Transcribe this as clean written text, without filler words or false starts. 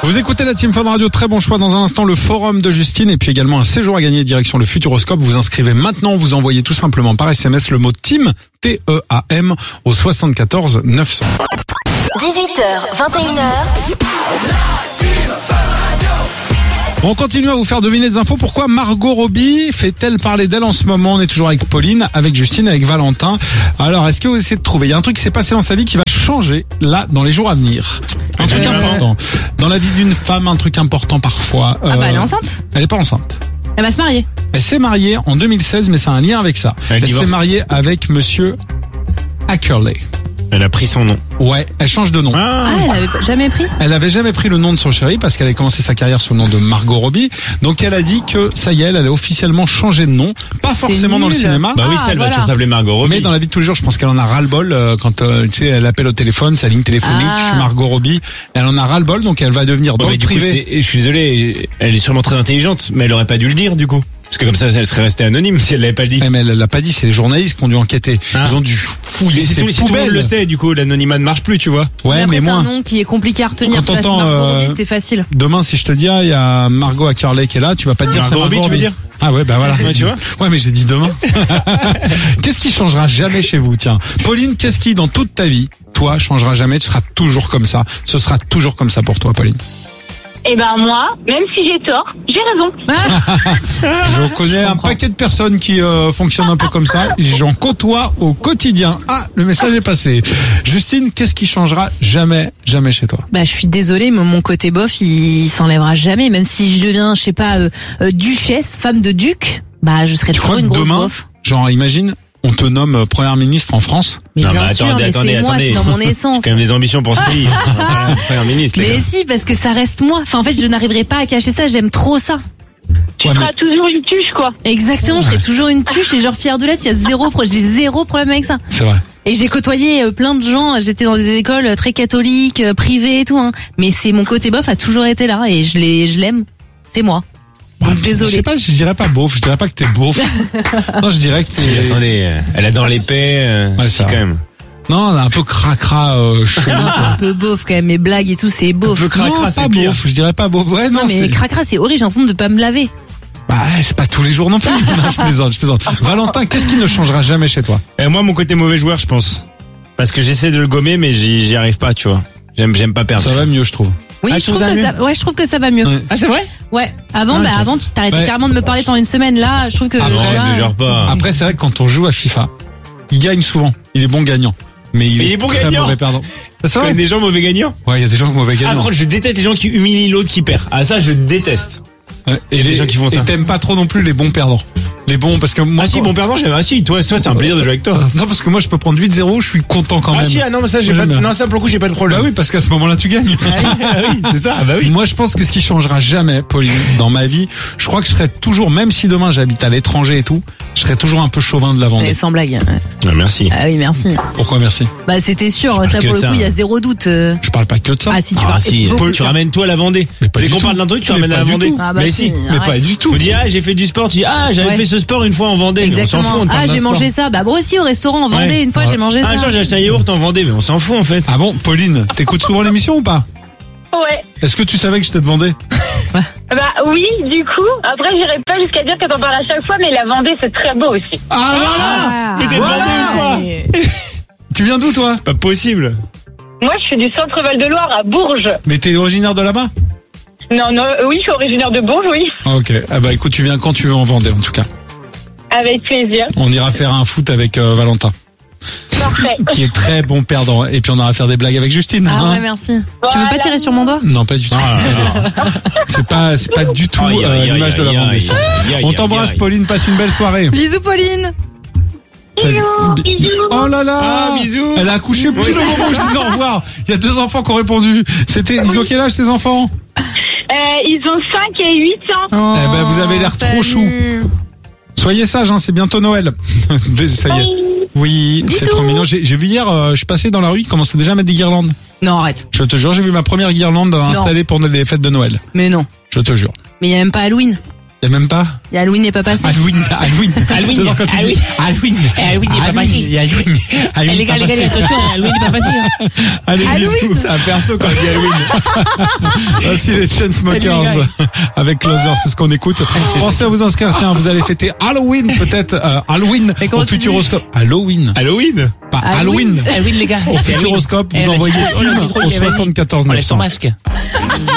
Vous écoutez la Team Fun Radio, très bon choix. Dans un instant, le forum de Justine et puis également un séjour à gagner direction le Futuroscope. Vous inscrivez maintenant, vous envoyez tout simplement par SMS le mot TEAM, T-E-A-M, au 74 900. 18h, 21h. On continue à vous faire deviner des infos. Pourquoi Margot Robbie fait-elle parler d'elle en ce moment? On est toujours avec Pauline, avec Justine, avec Valentin. Alors, est-ce que vous essayez de trouver? Il y a un truc qui s'est passé dans sa vie qui va changer là dans les jours à venir. Un truc important. Dans la vie d'une femme, un truc important parfois. Elle est enceinte? Elle est pas enceinte. Elle va se marier. Elle s'est mariée en 2016, mais ça a un lien avec ça. Elle s'est mariée avec monsieur Ackerley. Elle a pris son nom. Ouais, elle change de nom. Elle avait jamais pris? Elle avait jamais pris le nom de son chéri parce qu'elle a commencé sa carrière sous le nom de Margot Robbie. Donc elle a dit que ça y est, elle allait officiellement changer de nom. Pas forcément dans le cinéma. Bah oui, celle va toujours s'appeler Margot Robbie. Mais dans la vie de tous les jours, je pense qu'elle en a ras-le-bol quand tu sais, elle appelle au téléphone, sa ligne téléphonique, je suis Margot Robbie. Elle en a ras-le-bol, donc elle va devenir dans le privé. Je suis désolé, elle est sûrement très intelligente, mais elle aurait pas dû le dire du coup. Parce que comme ça, elle serait restée anonyme si elle l'avait pas dit. Mais elle l'a pas dit, c'est les journalistes qui ont dû enquêter. Ils ont dû fouiller ses poubelles. Si tout le monde le sait, du coup, l'anonymat ne marche plus, tu vois. Ouais, mais c'est moi. un nom qui est compliqué à retenir. Quand Margot Robbie, c'était facile. Demain, si je te dis, il y a Margot Ackerley qui est là, tu vas pas te dire c'est Margot Robbie, tu veux dire? Ah ouais, bah voilà. Ouais, tu vois? Ouais, mais j'ai dit demain. Qu'est-ce qui changera jamais chez vous, tiens? Pauline, qu'est-ce qui, dans toute ta vie, toi, changera jamais, tu seras toujours comme ça. Ce sera toujours comme ça pour toi, Pauline. Eh ben moi, même si j'ai tort, j'ai raison. Je connais un paquet de personnes qui fonctionnent un peu comme ça. J'en côtoie au quotidien. Ah, le message est passé. Justine, qu'est-ce qui changera jamais chez toi? Bah, je suis désolée, mais mon côté bof, il s'enlèvera jamais. Même si je deviens, je sais pas, duchesse, femme de duc, bah, je serai toujours une grosse demain, bof. Genre, imagine, on te nomme première ministre en France. Mais bien sûr, mais c'est moi, c'est dans mon essence. J'ai quand même des ambitions pour ce pays. Première ministre, mais si, parce que ça reste moi. Enfin, en fait, je n'arriverai pas à cacher ça, j'aime trop ça. Tu seras toujours une tuche, quoi. Exactement, je serai toujours une tuche et genre fière de l'être, j'ai zéro problème avec ça. C'est vrai. Et j'ai côtoyé plein de gens, j'étais dans des écoles très catholiques, privées et tout, hein. Mais c'est mon côté bof a toujours été là et je l'aime. C'est moi. Donc désolé. Je sais pas, je dirais pas beauf, je dirais pas que t'es beauf. Non, je dirais que t'es... Attendez, elle a dans l'épée, c'est quand même. Non, on a un peu cracra, chelou. Un peu beauf quand même, mes blagues et tout, c'est beauf. Un peu cracra, c'est pire. Beauf, je dirais pas beauf. Ouais, non, mais cracra, c'est horrible, j'ai l'impression de pas me laver. Bah, c'est pas tous les jours non plus. Non, je plaisante. Valentin, qu'est-ce qui ne changera jamais chez toi? Moi, mon côté mauvais joueur, je pense. Parce que j'essaie de le gommer, mais j'y arrive pas, tu vois. J'aime pas perdre. Ça va mieux, je trouve. Oui, je trouve que ça va mieux. Ouais. Ah, c'est vrai? Ouais. Avant, avant, tu t'arrêtais carrément de me parler pendant une semaine. Là, je trouve que. Après, c'est vrai que quand on joue à FIFA, il gagne souvent. Il est bon gagnant. Mais il est bon très gagnant. Mauvais perdant. C'est vrai. Il y a des gens mauvais gagnants? Ouais, il y a des gens mauvais gagnants. Ah, par contre, je déteste les gens qui humilient l'autre qui perd. Ah, ça, je déteste. Et les gens qui font ça. Et t'aimes pas trop non plus les bons perdants. Les bons, parce que moi. Ah si, bon perdant, j'aime. Ah si, toi, c'est un plaisir de jouer avec toi. Non, parce que moi, je peux prendre 8-0, je suis content quand même. Ah si, non, mais ça, j'ai pas, non, ça, pour le coup, j'ai pas de problème. Bah oui, parce qu'à ce moment-là, tu gagnes. Ah oui, c'est ça, bah oui. Moi, je pense que ce qui changera jamais, Pauline, dans ma vie, je crois que je serai toujours, même si demain j'habite à l'étranger et tout, je serai toujours un peu chauvin de la Vendée. Sans blague. Ah, merci. Ah oui, merci. Pourquoi merci? Bah, c'était sûr, ça pour le coup, il y a zéro doute. Je parle pas que de ça. Ah si, tu parles. Si, tu ramènes toi la Vendée. Dès qu'on parle d'un truc, tu ramènes à la Vendée. Mais si. Mais pas du tout. Tu dis, j'ai fait du sport, tu dis, j'avais fait ce sport une fois en Vendée. Exactement. Mais on s'en fout, j'ai mangé ça. Bah, moi aussi, au restaurant en Vendée, une fois, j'ai mangé ça. Un jour, j'ai acheté un yaourt en Vendée, mais on s'en fout, en fait. Ah bon, Pauline, t'écoutes souvent l'émission ou pas? Ouais. Est-ce que tu savais que j'étais de Vendée? Bah oui, du coup. Après, j'irai pas jusqu'à dire que t'en parles à chaque fois, mais la Vendée, c'est très beau aussi. Ah voilà! Mais t'es de Vendée ou quoi? Tu viens d'où, toi? C'est pas possible. Moi, je suis du centre Val-de-Loire, à Bourges. Mais t'es originaire de là-bas? Non, oui, je suis originaire de Bourges, oui. Ok. Ah bah écoute, tu viens quand tu veux en Vendée, en tout cas. Avec plaisir. On ira faire un foot avec Valentin. Parfait. Qui est très bon perdant. Et puis on ira faire des blagues avec Justine. Ah ouais, merci. Voilà. Tu veux pas tirer sur mon doigt? Non, pas du tout. C'est pas du tout l'image de la Vendée. On t'embrasse, Pauline. Passe une belle soirée. Bisous, Pauline. Bisous. Oh là là. Ah, bisous. Elle a accouché pile au moment où je disais au revoir. Il y a 2 enfants qui ont répondu. Ils ont quel âge, ces enfants? Ils ont 5 et 8 ans. Oh, eh ben, vous avez l'air trop chou. Soyez sages, c'est bientôt Noël. Ça y est. Oui, bisous. C'est trop mignon. J'ai vu hier, je suis passé dans la rue, ils commençaient déjà à mettre des guirlandes. Non, arrête. Je te jure, j'ai vu ma première guirlande installée pour les fêtes de Noël. Mais non. Je te jure. Mais il y a même pas Halloween. Y a même pas Et Halloween n'est pas passé. Halloween. J'adore quand tu dis Halloween n'est pas passé. Halloween. Les gars, attention, Halloween n'est pas passé. Allez, bisous. C'est un perso quand il dit Halloween. Voici les Chainsmokers avec Closer, c'est ce qu'on écoute. Pensez à vous inscrire, tiens, vous allez fêter Halloween, peut-être Halloween Mais comment au tu dis Futuroscope. Halloween, Halloween. pas Halloween. Halloween, les gars. Au Futuroscope, vous envoyez team au 74 On laisse son 900. masque.